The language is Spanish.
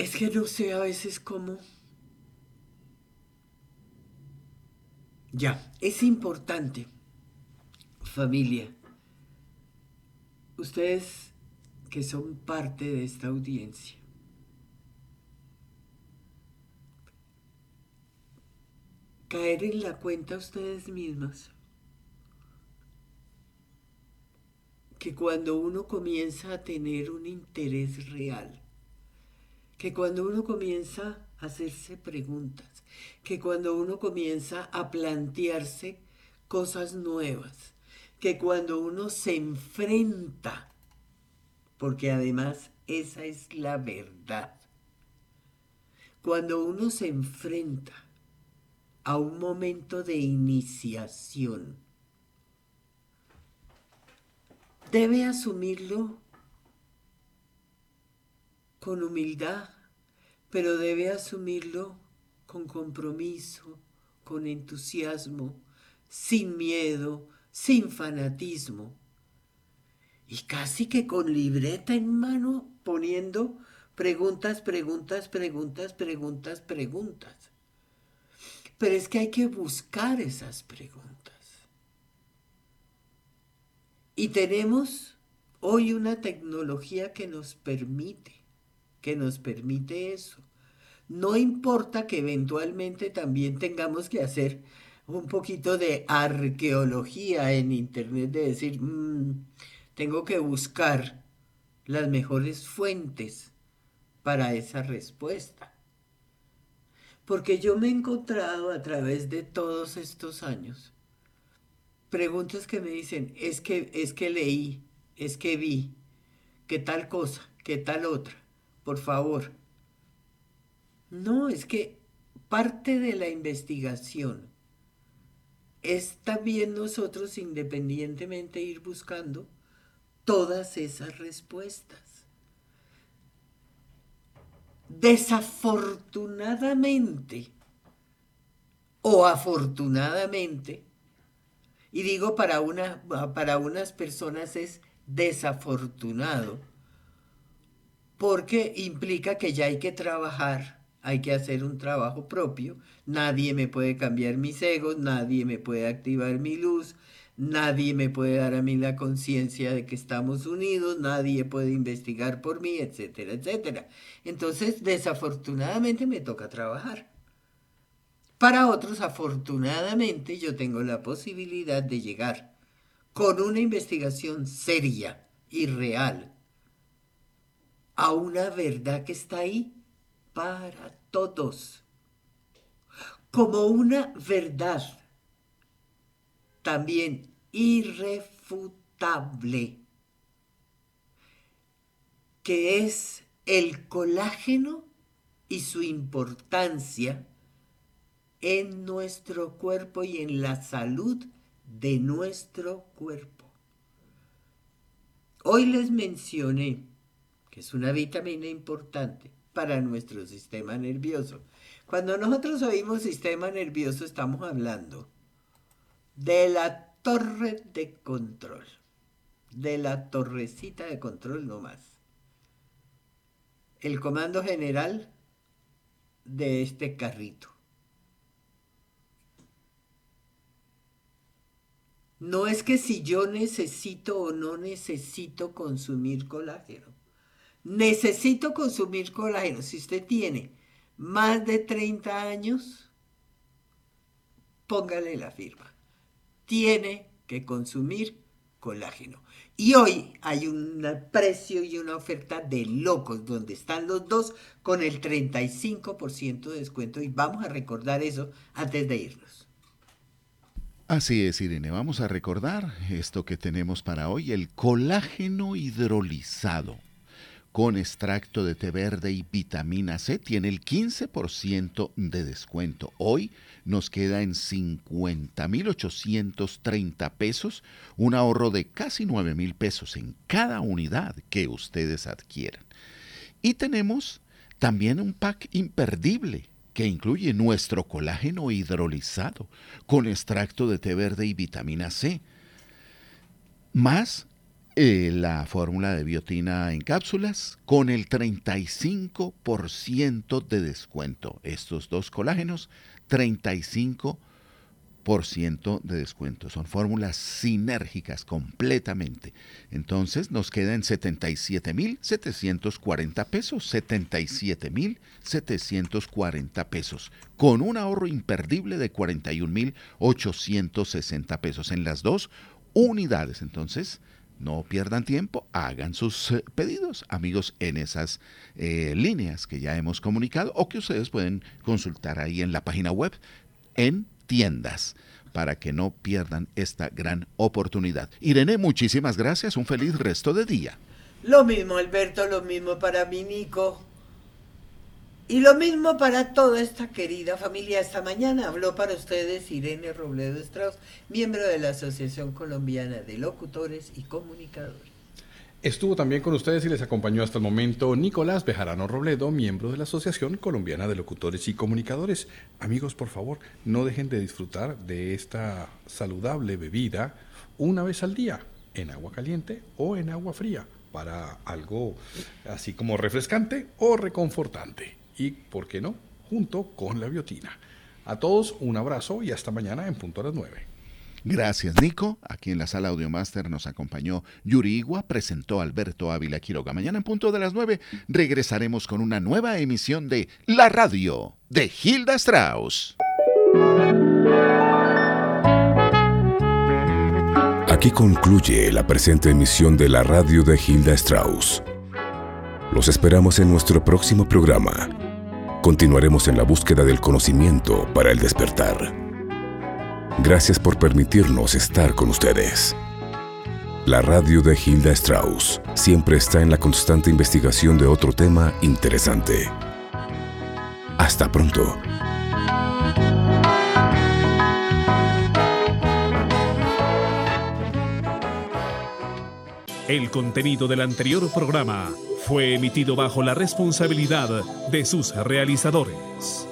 Es que no sé a veces cómo. Ya, es importante, familia, ustedes que son parte de esta audiencia, caer en la cuenta ustedes mismas que cuando uno comienza a tener un interés real, que cuando uno comienza a hacerse preguntas, que cuando uno comienza a plantearse cosas nuevas, que cuando uno se enfrenta, porque además esa es la verdad, cuando uno se enfrenta a un momento de iniciación, debe asumirlo con humildad, pero debe asumirlo con compromiso, con entusiasmo, sin miedo, sin fanatismo y casi que con libreta en mano poniendo preguntas, preguntas, preguntas, preguntas, preguntas. Pero es que hay que buscar esas preguntas. Y tenemos hoy una tecnología que nos permite eso. No importa que eventualmente también tengamos que hacer un poquito de arqueología en Internet, de decir, tengo que buscar las mejores fuentes para esa respuesta. Porque yo me he encontrado a través de todos estos años preguntas que me dicen, es que leí, es que vi, qué tal cosa, qué tal otra, por favor. No, es que parte de la investigación es también nosotros independientemente ir buscando todas esas respuestas. Desafortunadamente o afortunadamente, y digo para unas personas es desafortunado, porque implica que ya hay que trabajar, hay que hacer un trabajo propio, nadie me puede cambiar mis egos, nadie me puede activar mi luz, nadie me puede dar a mí la conciencia de que estamos unidos, nadie puede investigar por mí, etcétera, etcétera. Entonces, desafortunadamente me toca trabajar. Para otros, afortunadamente, yo tengo la posibilidad de llegar con una investigación seria y real a una verdad que está ahí para todos, como una verdad también irrefutable, que es el colágeno y su importancia en nuestro cuerpo y en la salud de nuestro cuerpo. Hoy les mencioné que es una vitamina importante para nuestro sistema nervioso. Cuando nosotros oímos sistema nervioso estamos hablando de la torre de control, de la torrecita de control no más. El comando general de este carrito. No es que si yo necesito o no necesito consumir colágeno. Necesito consumir colágeno. Si usted tiene más de 30 años, póngale la firma. Tiene que consumir colágeno. Y hoy hay un precio y una oferta de locos donde están los dos con el 35% de descuento y vamos a recordar eso antes de irnos. Así es, Irene. Vamos a recordar esto que tenemos para hoy, el colágeno hidrolizado con extracto de té verde y vitamina C tiene el 15% de descuento. Hoy nos queda en 50.830 pesos, un ahorro de casi 9.000 pesos en cada unidad que ustedes adquieran. Y tenemos también un pack imperdible que incluye nuestro colágeno hidrolizado con extracto de té verde y vitamina C, más la fórmula de biotina en cápsulas con el 35% de descuento. Estos dos colágenos, 35% de descuento. Son fórmulas sinérgicas completamente. Entonces nos queda en 77,740 pesos. 77,740 pesos. Con un ahorro imperdible de 41,860 pesos en las dos unidades. Entonces, no pierdan tiempo, hagan sus pedidos, amigos, en esas líneas que ya hemos comunicado o que ustedes pueden consultar ahí en la página web, en tiendas, para que no pierdan esta gran oportunidad. Irene, muchísimas gracias, un feliz resto de día. Lo mismo, Alberto, lo mismo para mí, Nico. Y lo mismo para toda esta querida familia. Esta mañana habló para ustedes Irene Robledo Strauss, miembro de la Asociación Colombiana de Locutores y Comunicadores. Estuvo también con ustedes y les acompañó hasta el momento Nicolás Bejarano Robledo, miembro de la Asociación Colombiana de Locutores y Comunicadores. Amigos, por favor, no dejen de disfrutar de esta saludable bebida una vez al día, en agua caliente o en agua fría, para algo así como refrescante o reconfortante. Y, ¿por qué no?, junto con la biotina. A todos un abrazo y hasta mañana en punto a las 9. Gracias, Nico. Aquí en la sala Audiomaster nos acompañó Yuri Igua, presentó Alberto Ávila Quiroga. Mañana en punto de las 9 regresaremos con una nueva emisión de La Radio de Hilda Strauss. Aquí concluye la presente emisión de La Radio de Hilda Strauss. Los esperamos en nuestro próximo programa. Continuaremos en la búsqueda del conocimiento para el despertar. Gracias por permitirnos estar con ustedes. La Radio de Hilda Strauss siempre está en la constante investigación de otro tema interesante. Hasta pronto. El contenido del anterior programa fue emitido bajo la responsabilidad de sus realizadores.